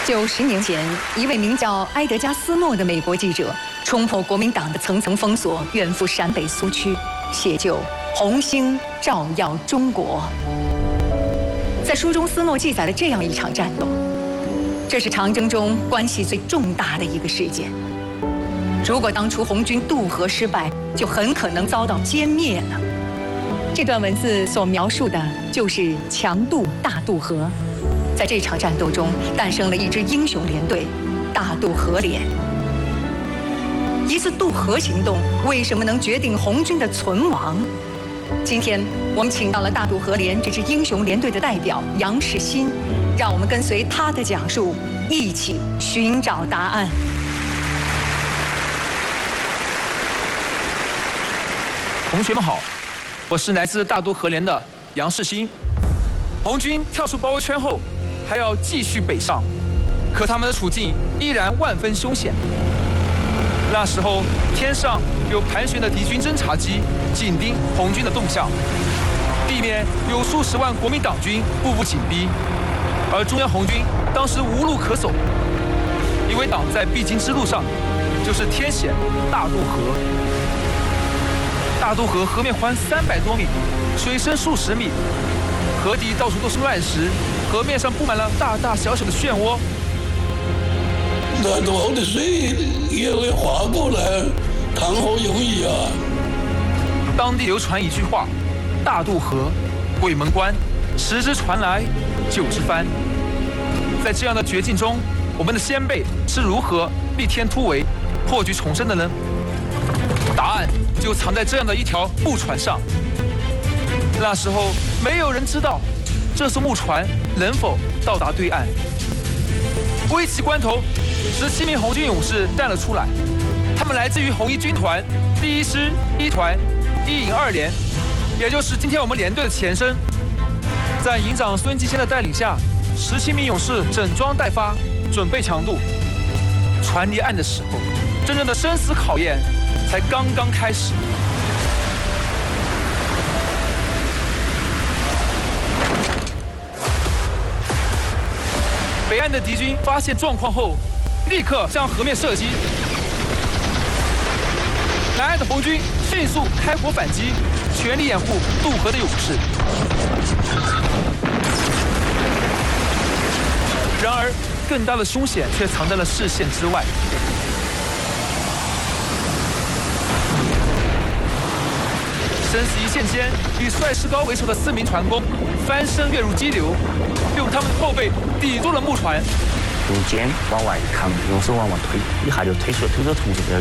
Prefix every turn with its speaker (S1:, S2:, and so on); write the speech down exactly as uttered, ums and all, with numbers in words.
S1: 九十年前，一位名叫埃德加·斯诺的美国记者冲破国民党的层层封锁，远赴陕北苏区，写就《红星照耀中国》。在书中，斯诺记载了这样一场战斗，这是长征中关系最重大的一个事件。如果当初红军渡河失败，就很可能遭到歼灭了。这段文字所描述的就是强渡大渡河。在这场战斗中，诞生了一支英雄联队——大渡河联。一次渡河行动为什么能决定红军的存亡？今天我们请到了大渡河联这支英雄联队的代表杨世新，让我们跟随他的讲述，一起寻找答案。
S2: 同学们好，我是来自大渡河联的杨世新。红军跳出包围圈后，还要继续北上，可他们的处境依然万分凶险。那时候，天上有盘旋的敌军侦察机紧盯红军的动向，地面有数十万国民党军步步紧逼，而中央红军当时无路可走，因为党在必经之路上就是天险大渡河。大渡河河面宽三百多米，水深数十米，河底到处都是乱石，河面上布满了大大小小的漩涡。
S3: 大渡河的水也会划过来，谈何容易啊！
S2: 当地流传一句话：“大渡河，鬼门关，十只船来九只翻。”在这样的绝境中，我们的先辈是如何逆天突围、破局重生的呢？答案就藏在这样的一条木船上。那时候没有人知道这艘木船能否到达对岸。危急关头，十七名红军勇士站了出来，他们来自于红一军团第一师一团一营二连，也就是今天我们连队的前身。在营长孙继先的带领下，十七名勇士整装待发，准备强渡。船离岸的时候，真正的生死考验才刚刚开始。北岸的敌军发现状况后，立刻向河面射击。南岸的红军迅速开火反击，全力掩护渡河的勇士。然而，更大的凶险却藏在了视线之外。生死一线间，以帅士高为首的四名船工翻身跃入激流，用他们的后背抵住了木船。
S4: 用肩往外扛，用手往外推，一下就推出了，推到同时就要